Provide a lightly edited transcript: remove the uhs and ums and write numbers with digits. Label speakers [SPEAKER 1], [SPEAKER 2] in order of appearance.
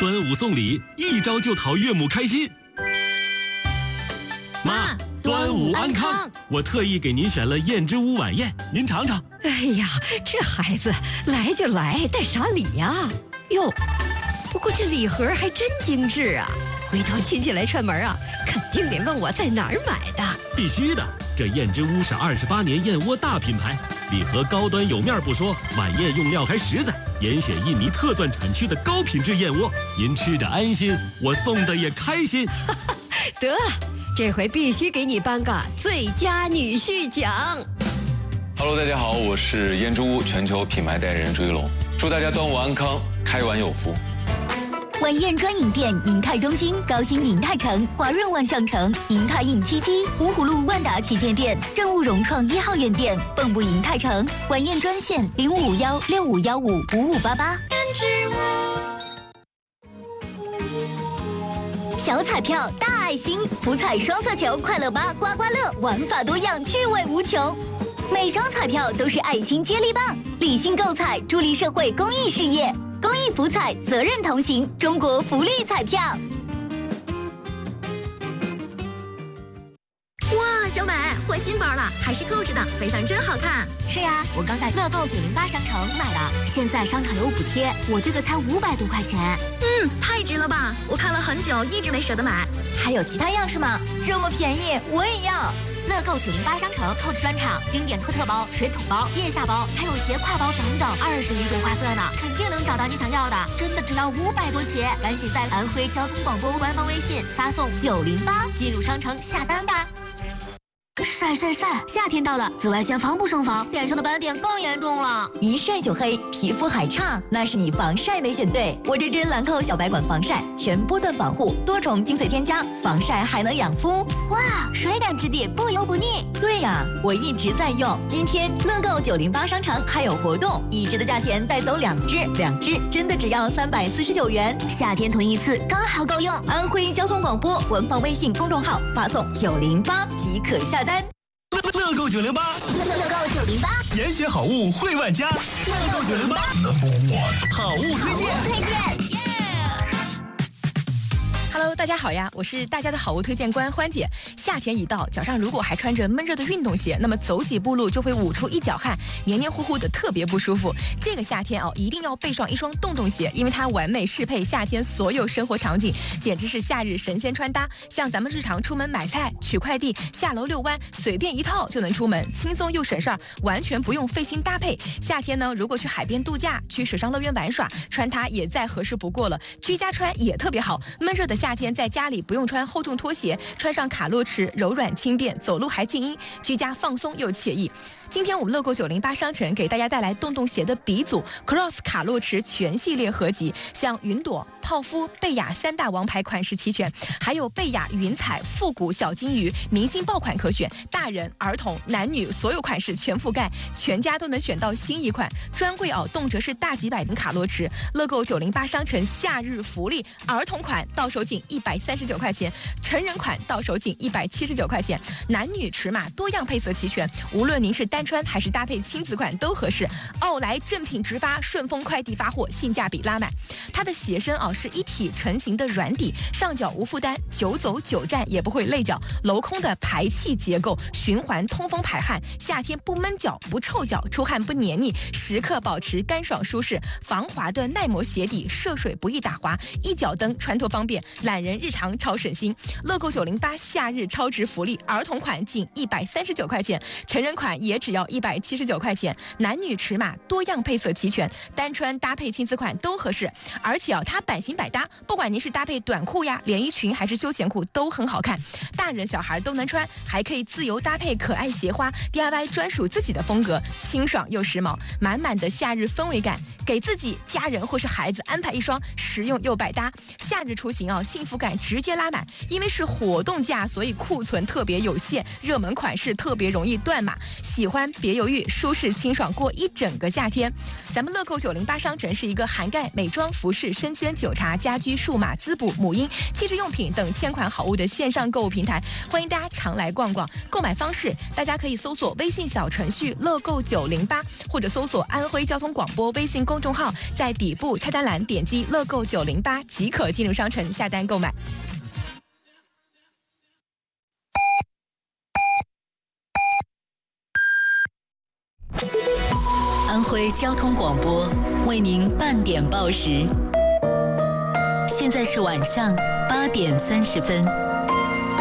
[SPEAKER 1] 端午送礼，一招就讨岳母开心。妈，端午安康！我特意给您选了燕之屋晚宴，您尝尝。
[SPEAKER 2] 哎呀，这孩子来就来，带啥礼呀？哟，不过这礼盒还真精致啊！回头亲戚来串门啊，肯定得问我在哪儿买的。
[SPEAKER 1] 必须的，这燕之屋是28年燕窝大品牌，礼盒高端有面不说，晚宴用料还实在，严选印尼特钻产区的高品质燕窝，您吃着安心，我送的也开心。
[SPEAKER 2] 得，这回必须给你颁个最佳女婿奖。
[SPEAKER 3] Hello， 大家好，我是燕之屋全球品牌代言人朱一龙，祝大家端午安康，开碗有福。
[SPEAKER 4] 晚宴专营店：银泰中心、高新银泰城、华润万象城、银泰印77、芜湖路万达旗舰店、正务融创1号院店、蚌埠银泰城。晚宴专线0551655588。小彩票大爱心，福彩双色球快乐8刮刮乐，玩法多样，趣味无穷。每张彩票都是爱心接力棒，理性购彩，助力社会公益事业。公益福彩，责任同行，中国福利彩票。
[SPEAKER 5] 哇，小美换新包了，还是购置的，背上真好看。
[SPEAKER 4] 是呀，我刚在乐购908商城买的，现在商场有补贴，我这个才500多块钱。
[SPEAKER 5] 太值了吧！我看了很久，一直没舍得买。还有其他样式吗？这么便宜，我也要。
[SPEAKER 4] 乐购908商城购置专场，经典特包、水桶包、腋下包，还有斜挎包等等，21种花色呢，肯定能找到你想要的。真的只要500多起，赶紧在安徽交通广播官方微信发送908进入商城下单吧。晒，夏天到了，紫外线防不胜防，脸上的斑点更严重了。
[SPEAKER 5] 一晒就黑，皮肤还差，那是你防晒没选对。我这支兰蔻小白管防晒，全波段防护，多重精粹添加，防晒还能养肤。
[SPEAKER 4] 哇，水感质地，不油不腻。
[SPEAKER 5] 对呀，我一直在用。今天乐购908商城还有活动，1支的价钱带走2支，2支真的只要349元。
[SPEAKER 4] 夏天囤一次刚好够用。
[SPEAKER 5] 安徽交通广播官方微信公众号发送908即可下单。
[SPEAKER 1] 乐购908，
[SPEAKER 4] 乐购908，
[SPEAKER 1] 严选好物惠万家。乐购908 ，No.1 好物推荐。
[SPEAKER 6] Hello， 大家好呀，我是大家的好物推荐官欢姐。夏天一到，脚上如果还穿着闷热的运动鞋，那么走几步路就会捂出一脚汗，黏黏糊糊的，特别不舒服。这个夏天一定要备上一双洞洞鞋，因为它完美适配夏天所有生活场景，简直是夏日神仙穿搭。像咱们日常出门买菜、取快递、下楼遛弯，随便一套就能出门，轻松又省事儿，完全不用费心搭配。夏天呢，如果去海边度假、去水上乐园玩耍，穿它也再合适不过了。居家穿也特别好，闷热的夏天在家里不用穿厚重拖鞋，穿上卡洛驰柔软轻便，走路还静音，居家放松又惬意。今天我们乐购908商城给大家带来洞洞鞋的鼻祖 Cross 卡洛驰全系列合集，像云朵、泡芙、贝雅3大王牌款式齐全，还有贝雅云彩、复古小金鱼明星爆款可选，大人、儿童、男女所有款式全覆盖，全家都能选到新一款。专柜动辄是大几百的卡洛驰。乐购908商城夏日福利，儿童款到手仅139块钱，成人款到手仅179块钱，男女尺码多样配色齐全，无论您是单穿还是搭配亲子款都合适。奥莱正品直发，顺丰快递发货，性价比拉满。它的鞋身是一体成型的软底，上脚无负担，久走久站也不会累脚。镂空的排气结构，循环通风排汗，夏天不闷脚不臭脚，出汗不黏腻，时刻保持干爽舒适。防滑的耐磨鞋底，涉水不易打滑，一脚蹬穿脱方便，懒人日常超省心。乐购908夏日超值福利，儿童款仅139块钱，成人款也只要179块钱，男女尺码多样配色齐全，单穿搭配亲子款都合适。而且它版型百搭，不管您是搭配短裤呀、连衣裙还是休闲裤都很好看，大人小孩都能穿，还可以自由搭配可爱鞋花 ，DIY 专属自己的风格，清爽又时髦，满满的夏日氛围感。给自己、家人或是孩子安排一双实用又百搭，夏日出行幸福感直接拉满。因为是活动价，所以库存特别有限，热门款式特别容易断码。喜欢欢别犹豫，舒适清爽过一整个夏天。咱们乐购908商城是一个涵盖美妆、服饰、生鲜、酒茶、家居、数码、滋补、母婴、气质用品等千款好物的线上购物平台，欢迎大家常来逛逛。购买方式，大家可以搜索微信小程序乐购908，或者搜索安徽交通广播微信公众号，在底部菜单栏点击乐购908即可进入商城下单购买。
[SPEAKER 7] 安徽交通广播为您半点报时，现在是晚上8点30分。